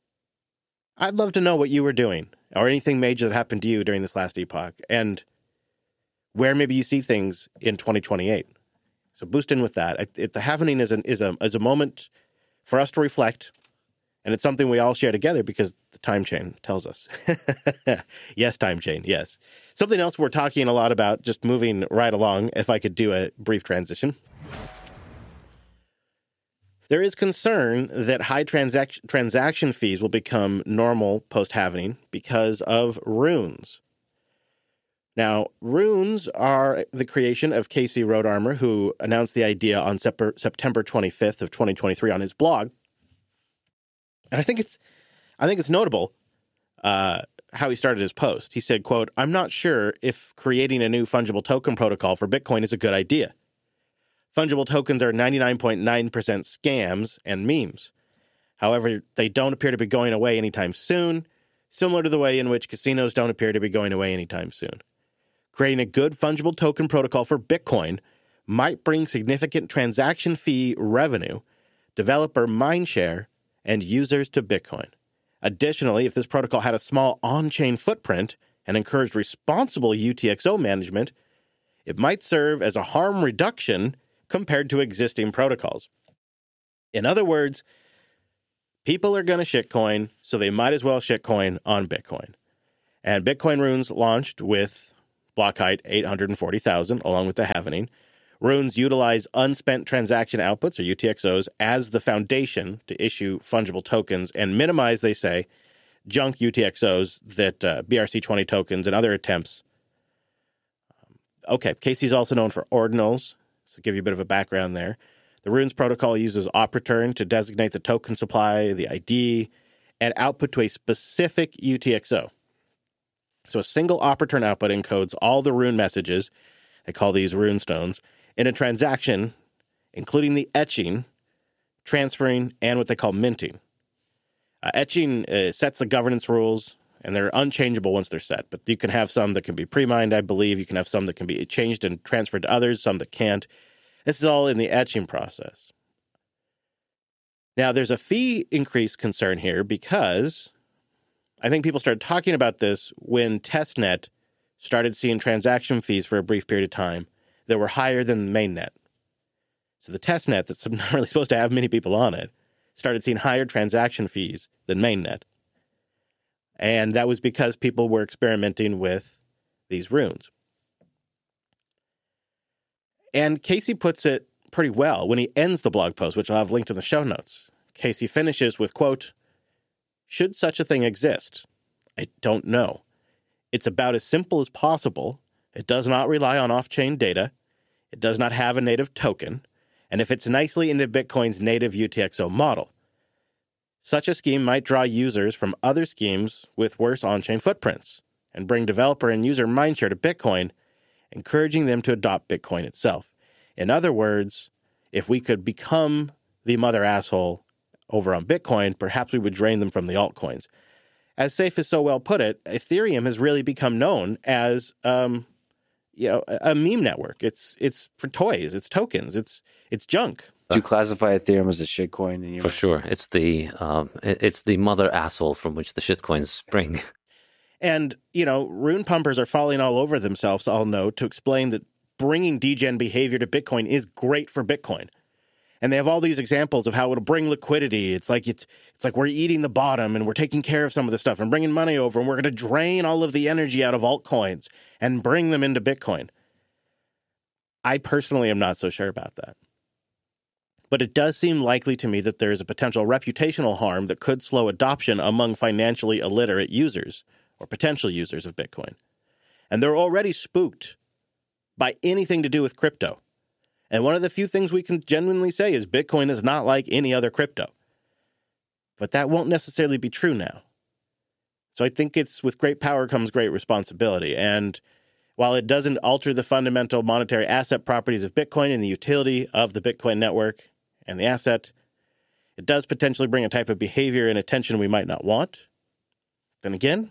I'd love to know what you were doing or anything major that happened to you during this last epoch and where maybe you see things in 2028. So boost in with that. The halving is a moment for us to reflect, and it's something we all share together because the time chain tells us. Yes, time chain, yes. Something else we're talking a lot about, just moving right along, if I could do a brief transition. There is concern that high transaction fees will become normal post-halving because of runes. Now, runes are the creation of Casey Rodarmor, who announced the idea on September 25th of 2023 on his blog. And I think it's notable how he started his post. He said, quote, "I'm not sure if creating a new fungible token protocol for Bitcoin is a good idea. Fungible tokens are 99.9% scams and memes. However, they don't appear to be going away anytime soon, similar to the way in which casinos don't appear to be going away anytime soon. Creating a good fungible token protocol for Bitcoin might bring significant transaction fee revenue, developer mindshare, and users to Bitcoin. Additionally, if this protocol had a small on-chain footprint and encouraged responsible UTXO management, it might serve as a harm reduction compared to existing protocols." In other words, People are going to shitcoin, so they might as well shitcoin on Bitcoin. And Bitcoin Runes launched with block height 840,000, along with the halvening. Runes utilize unspent transaction outputs, or UTXOs, as the foundation to issue fungible tokens and minimize, they say, junk UTXOs that BRC20 tokens and other attempts. Okay, KC is also known for ordinals, so give you a bit of a background there. The Runes protocol uses OP_RETURN to designate the token supply, the ID, and output to a specific UTXO. So a single OP_RETURN output encodes all the Rune messages, they call these Rune stones, in a transaction, including the etching, transferring, and what they call minting. Etching sets the governance rules, and they're unchangeable once they're set. But you can have some that can be pre-mined, I believe. You can have some that can be changed and transferred to others, some that can't. This is all in the etching process. Now, there's a fee increase concern here because I think people started talking about this when testnet started seeing transaction fees for a brief period of time that were higher than the mainnet. So the testnet, that's not really supposed to have many people on it, started seeing higher transaction fees than mainnet. And that was because people were experimenting with these runes. And Casey puts it pretty well when he ends the blog post, which I'll have linked in the show notes. Casey finishes with, quote, "Should such a thing exist? I don't know. It's about as simple as possible. It does not rely on off-chain data. It does not have a native token. And it fits nicely into Bitcoin's native UTXO model. Such a scheme might draw users from other schemes with worse on-chain footprints and bring developer and user mindshare to Bitcoin, encouraging them to adopt Bitcoin itself. In other words, if we could become the mother asshole over on Bitcoin, perhaps we would drain them from the altcoins." As Saif has so well put it, Ethereum has really become known as a meme network. It's for toys, it's tokens, it's junk. Do you classify Ethereum as a shitcoin? In your For sure, it's the mother asshole from which the shitcoins spring. And rune pumpers are falling all over themselves, I'll note, to explain that bringing degen behavior to Bitcoin is great for Bitcoin. And they have all these examples of how it'll bring liquidity. It's like we're eating the bottom and we're taking care of some of the stuff and bringing money over, and we're going to drain all of the energy out of altcoins and bring them into Bitcoin. I personally am not so sure about that. But it does seem likely to me that there is a potential reputational harm that could slow adoption among financially illiterate users or potential users of Bitcoin. And they're already spooked by anything to do with crypto. And one of the few things we can genuinely say is Bitcoin is not like any other crypto. But that won't necessarily be true now. So I think it's with great power comes great responsibility. And while it doesn't alter the fundamental monetary asset properties of Bitcoin and the utility of the Bitcoin network and the asset, it does potentially bring a type of behavior and attention we might not want. Then again,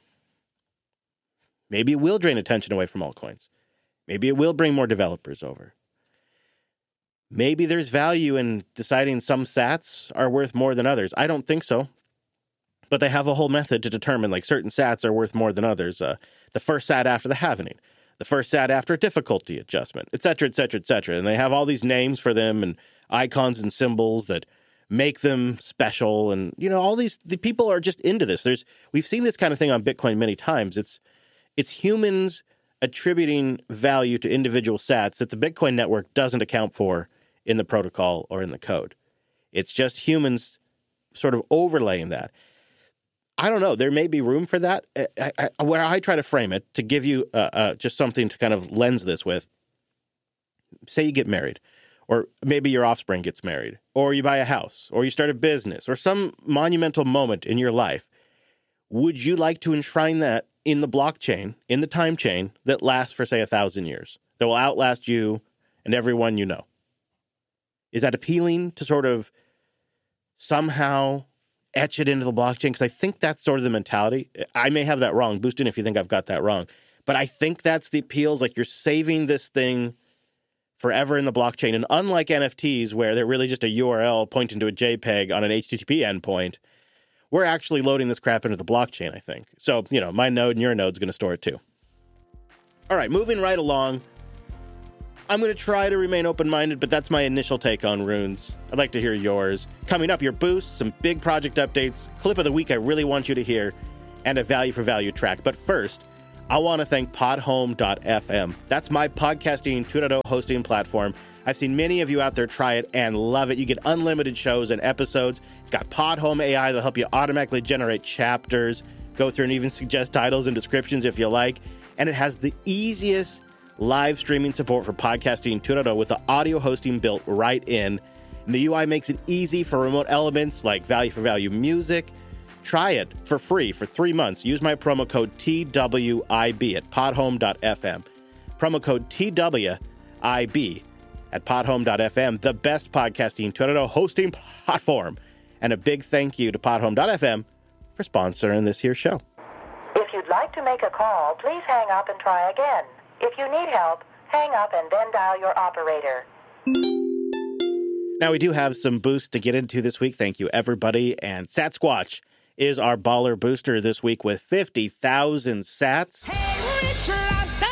maybe it will drain attention away from altcoins. Maybe it will bring more developers over. Maybe there's value in deciding some sats are worth more than others. I don't think so. But they have a whole method to determine, like, certain sats are worth more than others. The first sat after the halvening, the first sat after a difficulty adjustment, et cetera, et cetera, et cetera. And they have all these names for them and icons and symbols that make them special. And, all the people are just into this. We've seen this kind of thing on Bitcoin many times. It's humans attributing value to individual sats that the Bitcoin network doesn't account for in the protocol or in the code. It's just humans sort of overlaying that. I don't know. There may be room for that. Where I try to frame it, to give you just something to kind of lens this with, say you get married, or maybe your offspring gets married, or you buy a house, or you start a business, or some monumental moment in your life. Would you like to enshrine that in the blockchain, in the time chain, that lasts for, say, 1,000 years, that will outlast you and everyone you know? Is that appealing to sort of somehow etch it into the blockchain? Because I think that's sort of the mentality. I may have that wrong. Boost in if you think I've got that wrong. But I think that's the appeal. Like, you're saving this thing forever in the blockchain. And unlike NFTs, where they're really just a URL pointing to a JPEG on an HTTP endpoint, we're actually loading this crap into the blockchain, I think. So, my node and your node's going to store it too. All right, moving right along. I'm going to try to remain open-minded, but that's my initial take on runes. I'd like to hear yours. Coming up, your boost, some big project updates, clip of the week I really want you to hear, and a value for value track. But first, I want to thank Podhome.fm. That's my podcasting 2.0 hosting platform. I've seen many of you out there try it and love it. You get unlimited shows and episodes. It's got Podhome AI that'll help you automatically generate chapters, go through and even suggest titles and descriptions if you like. And it has the easiest live streaming support for podcasting 2.0 with the audio hosting built right in. And the UI makes it easy for remote elements like value for value music. Try it for free for 3 months. Use my promo code TWIB at podhome.fm. Promo code TWIB at podhome.fm, the best podcasting 2.0 hosting platform. And a big thank you to podhome.fm for sponsoring this here show. If you'd like to make a call, please hang up and try again. If you need help, hang up and then dial your operator. Now, we do have some boosts to get into this week. Thank you, everybody. And Satsquatch is our baller booster this week with 50,000 sats. Hey, Rich Lobster!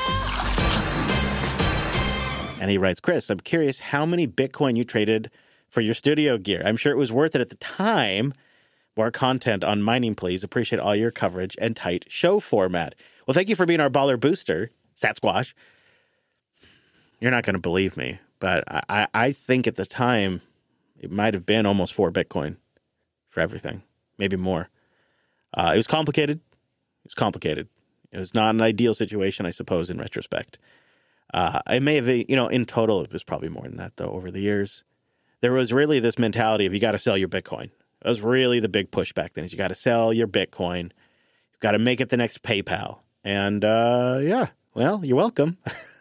And he writes, Chris, I'm curious how many Bitcoin you traded for your studio gear. I'm sure it was worth it at the time. More content on mining, please. Appreciate all your coverage and tight show format. Well, thank you for being our baller booster, Satsquatch. You're not going to believe me, but I think at the time it might have been almost 4 Bitcoin for everything, maybe more. It was complicated. It was not an ideal situation, I suppose, in retrospect. I may have, in total, it was probably more than that, though, over the years. There was really this mentality of you got to sell your Bitcoin. That was really the big push back then, is you got to sell your Bitcoin. You've got to make it the next PayPal. And, well, you're welcome.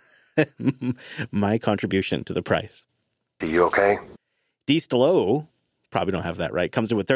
My contribution to the price. Are you okay? D. Stillo, probably don't have that right, comes in with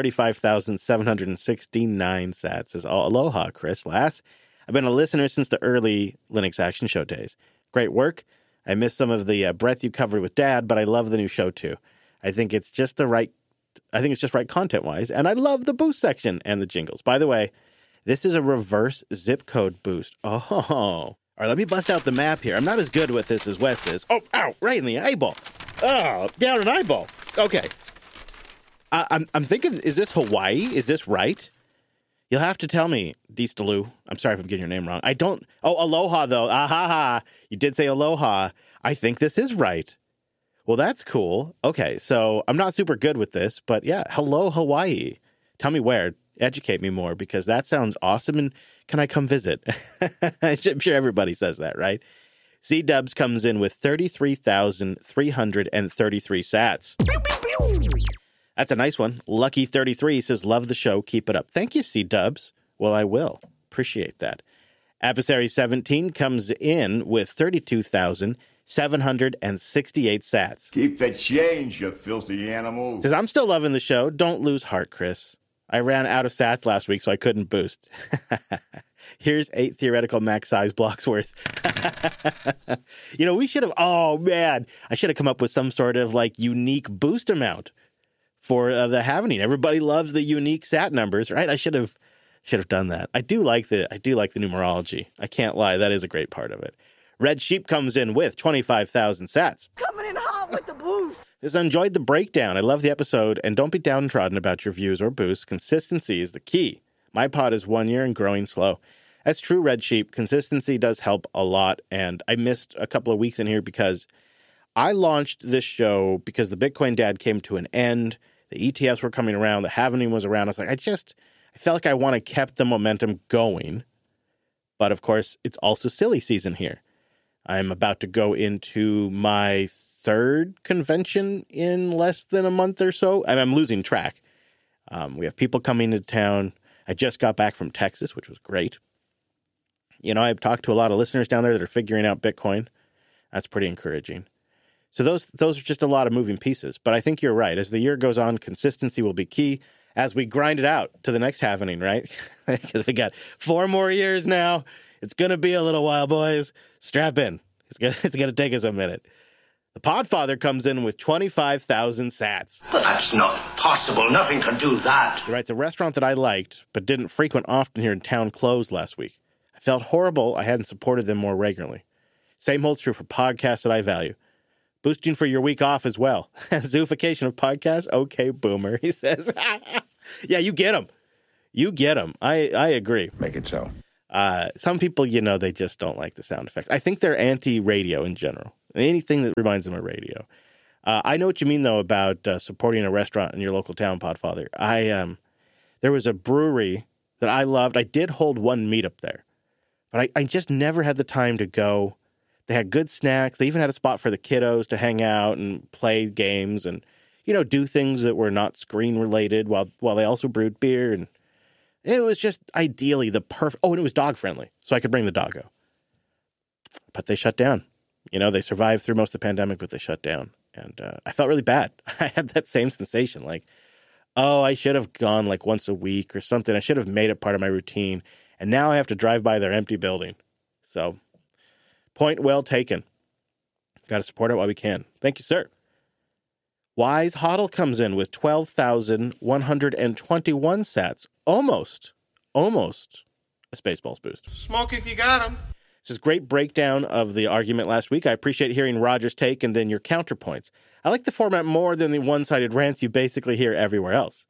35,769 sats. Says, aloha, Chris Lass. I've been a listener since the early Linux Action Show days. Great work. I missed some of the breadth you covered with Dad, but I love the new show too. I think it's just right content-wise, and I love the boost section and the jingles. By the way, this is a reverse zip code boost. Oh, all right, let me bust out the map here. I'm not as good with this as Wes is. Oh, ow, right in the eyeball. Oh, down an eyeball. Okay. I'm thinking, is this Hawaii? Is this right? You'll have to tell me, Deestalu. I'm sorry if I'm getting your name wrong. I don't. Oh, aloha, though. Ahaha. You did say aloha. I think this is right. Well, that's cool. Okay, so I'm not super good with this, but yeah, hello, Hawaii. Tell me where. Educate me more, because that sounds awesome, and can I come visit? I'm sure everybody says that, right? C-Dubs comes in with 33,333 sats. That's a nice one. Lucky33 says, love the show. Keep it up. Thank you, C-Dubs. Well, I will. Appreciate that. Adversary17 comes in with 32,768 sats. Keep the change, you filthy animal. Says, I'm still loving the show. Don't lose heart, Chris. I ran out of sats last week, so I couldn't boost. Here's 8 theoretical max size blocks worth. We should have, I should have come up with some sort of unique boost amount for the Halvening. Everybody loves the unique sat numbers, right? I should have done that. I do like the numerology. I can't lie. That is a great part of it. Red Sheep comes in with 25,000 sats. Coming in hot with the boost. Just enjoyed the breakdown. I love the episode, and don't be downtrodden about your views or boosts. Consistency is the key. My pod is 1 year and growing slow. That's true, Red Sheep. Consistency does help a lot, and I missed a couple of weeks in here because I launched this show because the Bitcoin Dad came to an end. The ETFs were coming around. The Halvening was around. I was like, I felt like I want to keep the momentum going. But, of course, it's also silly season here. I'm about to go into my 3rd convention in less than a month or so. And I'm losing track. We have people coming to town. I just got back from Texas, which was great. I've talked to a lot of listeners down there that are figuring out Bitcoin. That's pretty encouraging. So those are just a lot of moving pieces. But I think you're right. As the year goes on, consistency will be key as we grind it out to the next Halvening, right? Because we got 4 more years now. It's going to be a little while, boys. Strap in. It's going to take us a minute. The Podfather comes in with 25,000 sats. But that's not possible. Nothing can do that. He writes, a restaurant that I liked but didn't frequent often here in town closed last week. I felt horrible I hadn't supported them more regularly. Same holds true for podcasts that I value. Boosting for your week off as well. Zoofication of podcasts. Okay, boomer, he says. Yeah, you get them. You get them. I agree. Make it so. Some people, they just don't like the sound effects. I think they're anti-radio in general. Anything that reminds them of radio. I know what you mean, though, about supporting a restaurant in your local town, Podfather. There was a brewery that I loved. I did hold one meetup there, but I just never had the time to go. They had good snacks. They even had a spot for the kiddos to hang out and play games and, do things that were not screen-related while they also brewed beer. And it was just ideally the perfect... Oh, and it was dog-friendly, so I could bring the doggo. But they shut down. They survived through most of the pandemic, but they shut down. And I felt really bad. I had that same sensation, like, oh, I should have gone like once a week or something. I should have made it part of my routine. And now I have to drive by their empty building. So, point well taken. Got to support it while we can. Thank you, sir. Wise Hoddle comes in with 12,121 sats. Almost a Spaceballs boost. Smoke if you got them. This is a great breakdown of the argument last week. I appreciate hearing Roger's take and then your counterpoints. I like the format more than the one-sided rants you basically hear everywhere else.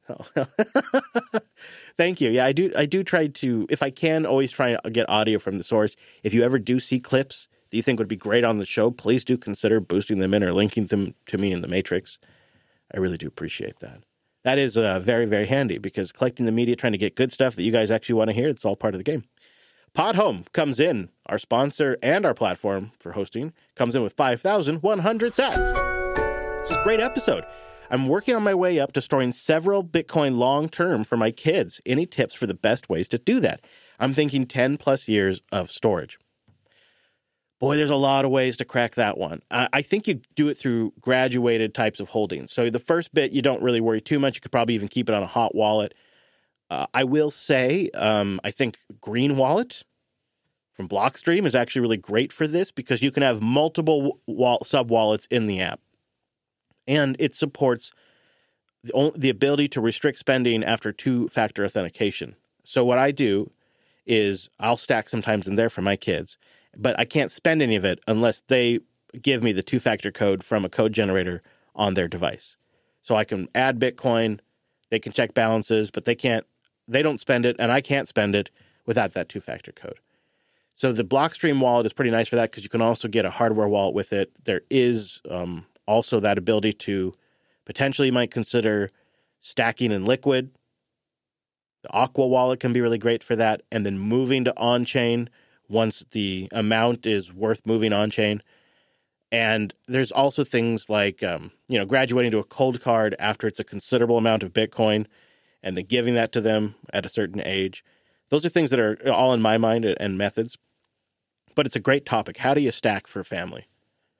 Thank you. Yeah, I do try to, if I can, always try to get audio from the source. If you ever do see clips that you think would be great on the show, please do consider boosting them in or linking them to me in the Matrix. I really do appreciate that. That is very, very handy because collecting the media, trying to get good stuff that you guys actually want to hear, it's all part of the game. Podhome comes in, our sponsor and our platform for hosting, comes in with 5,100 sats. This is a great episode. I'm working on my way up to storing several Bitcoin long-term for my kids. Any tips for the best ways to do that? I'm thinking 10 plus years of storage. Boy, there's a lot of ways to crack that one. I think you do it through graduated types of holdings. So the first bit, you don't really worry too much. You could probably even keep it on a hot wallet. I will say, I think Green Wallet from Blockstream is actually really great for this because you can have multiple sub-wallets in the app. And it supports the ability to restrict spending after two-factor authentication. So what I do is I'll stack sometimes in there for my kids, but I can't spend any of it unless they give me the two-factor code from a code generator on their device. So I can add Bitcoin, they can check balances, but they don't spend it, and I can't spend it without that two-factor code. So the Blockstream wallet is pretty nice for that because you can also get a hardware wallet with it. There is also that ability to potentially, you might consider stacking in Liquid. The Aqua wallet can be really great for that. And then moving to on-chain once the amount is worth moving on-chain. And there's also things like, graduating to a cold card after it's a considerable amount of Bitcoin and then giving that to them at a certain age. Those are things that are all in my mind and methods. But it's a great topic. How do you stack for family?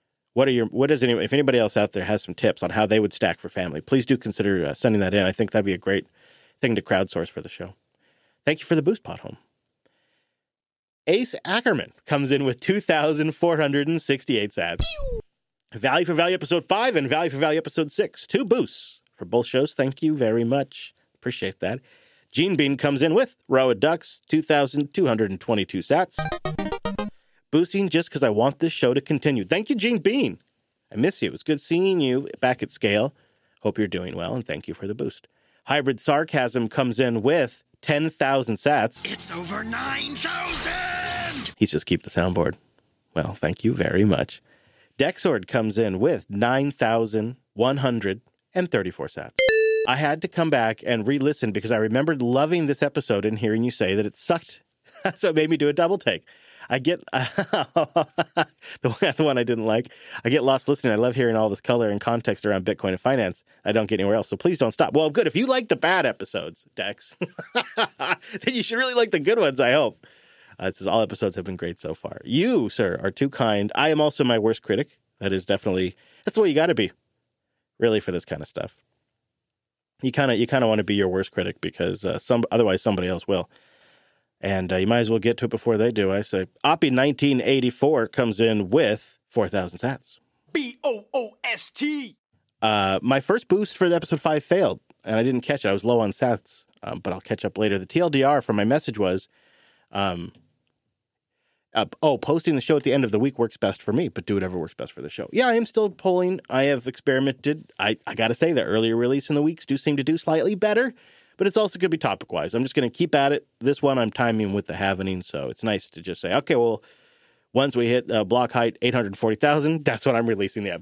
If anybody else out there has some tips on how they would stack for family, please do consider sending that in. I think that'd be a great thing to crowdsource for the show. Thank you for the boost, Podhome. Ace Ackerman comes in with 2,468 sats. Value for Value episode 5 and Value for Value episode 6. 2 boosts for both shows. Thank you very much. Appreciate that. Gene Bean comes in with Roa Ducks, 2,222 sats. Boosting just because I want this show to continue. Thank you, Gene Bean. I miss you. It was good seeing you back at scale. Hope you're doing well, and thank you for the boost. Hybrid Sarcasm comes in with 10,000 sats. It's over 9,000! He's just keep the soundboard. Well, thank you very much. Dexord comes in with 9,134 sats. I had to come back and re-listen because I remembered loving this episode and hearing you say that it sucked. So it made me do a double take. I get the one I didn't like. I get lost listening. I love hearing all this color and context around Bitcoin and finance. I don't get anywhere else. So please don't stop. Well, good. If you like the bad episodes, Dex, then you should really like the good ones, I hope. It says all episodes have been great so far. You, sir, are too kind. I am also my worst critic. That's the way you got to be, really, for this kind of stuff. You kind of want to be your worst critic because otherwise somebody else will. And you might as well get to it before they do. I say, Oppie 1984 comes in with 4,000 sats. BOOST. My first boost for the episode 5 failed, and I didn't catch it. I was low on sats, but I'll catch up later. The TLDR from my message was, Posting the show at the end of the week works best for me, but do whatever works best for the show. Yeah, I am still polling. I have experimented. I got to say the earlier release in the weeks do seem to do slightly better, but it's also going to be topic-wise. I'm just going to keep at it. This one I'm timing with the halvening, so it's nice to just say, okay, well, once we hit block height 840,000, that's when I'm releasing the episode.